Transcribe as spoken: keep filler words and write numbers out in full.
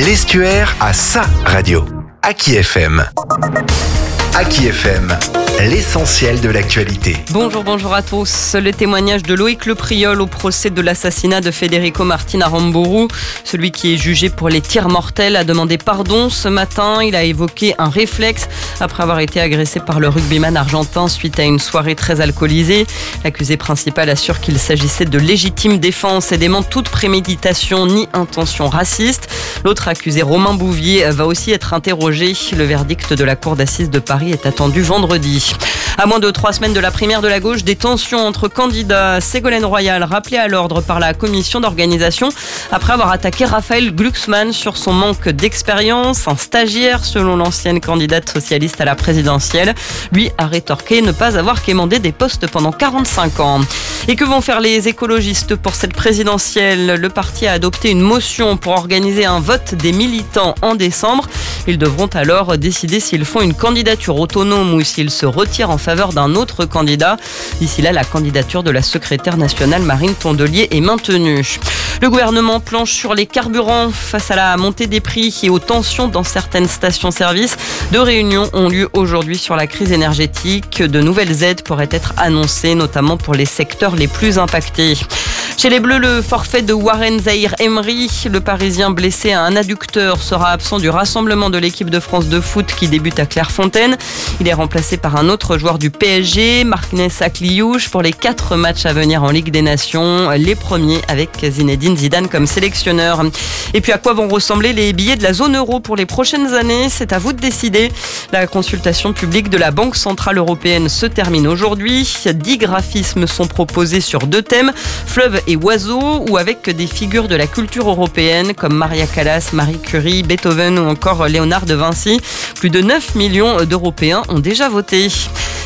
L'Estuaire a sa radio. Aki F M. Aki F M, l'essentiel de l'actualité. Bonjour, bonjour à tous. Le témoignage de Loïc Lepriol au procès de l'assassinat de Federico Martin à Rambourou. Celui qui est jugé pour les tirs mortels a demandé pardon ce matin. Il a évoqué un réflexe après avoir été agressé par le rugbyman argentin suite à une soirée très alcoolisée. L'accusé principal assure qu'il s'agissait de légitime défense et dément toute préméditation ni intention raciste. L'autre accusé, Romain Bouvier, va aussi être interrogé. Le verdict de la cour d'assises de Paris est attendu vendredi. À moins de trois semaines de la primaire de la gauche, des tensions entre candidats. Ségolène Royal, rappelée à l'ordre par la commission d'organisation après avoir attaqué Raphaël Glucksmann sur son manque d'expérience. Un stagiaire, selon l'ancienne candidate socialiste à la présidentielle, lui a rétorqué ne pas avoir quémandé des postes pendant quarante-cinq ans. Et que vont faire les écologistes pour cette présidentielle ? Le parti a adopté une motion pour organiser un vote des militants en décembre. Ils devront alors décider s'ils font une candidature autonome ou s'ils se retirent en faveur d'un autre candidat. D'ici là, la candidature de la secrétaire nationale Marine Tondelier est maintenue. Le gouvernement planche sur les carburants face à la montée des prix et aux tensions dans certaines stations-service. Deux réunions ont lieu aujourd'hui sur la crise énergétique. De nouvelles aides pourraient être annoncées, notamment pour les secteurs les plus impactés. Chez les Bleus, le forfait de Warren Zaïre-Emery, le Parisien blessé à un adducteur, sera absent du rassemblement de l'équipe de France de foot qui débute à Clairefontaine. Il est remplacé par un autre joueur du P S G, Marc-Nes Akliouche, pour les quatre matchs à venir en Ligue des Nations, les premiers avec Zinedine Zidane comme sélectionneur. Et puis à quoi vont ressembler les billets de la zone euro pour les prochaines années ? C'est à vous de décider. La consultation publique de la Banque Centrale Européenne se termine aujourd'hui. Dix graphismes sont proposés sur deux thèmes, fleuves et oiseaux, ou avec des figures de la culture européenne comme Maria Callas, Marie Curie, Beethoven ou encore Léonard de Vinci. Plus de neuf millions d'Européens ont déjà voté.